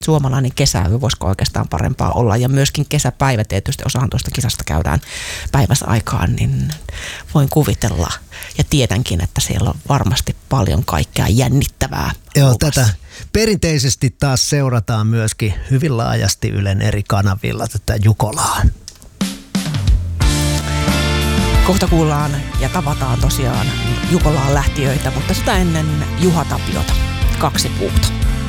suomalainen kesäyö, voisiko oikeastaan parempaa olla. Ja myöskin kesäpäivä tietysti, osahan tuosta kisasta käydään päivässä aikaan, niin voin kuvitella ja tiedänkin, että siellä on varmasti paljon kaikkea jännittävää. Joo, tätä perinteisesti taas seurataan myöskin hyvin laajasti Ylen eri kanavilla tätä Jukolaa. Kohta kuullaan ja tavataan tosiaan Jukolaan lähtiöitä, mutta sitä ennen Juha Tapiota, 2 puuta.